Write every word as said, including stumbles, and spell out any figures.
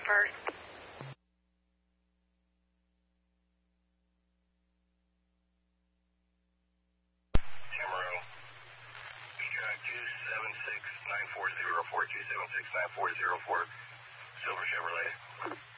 first. Tamaro. two seven six nine four zero four, two seven six nine four zero four, Silver Chevrolet.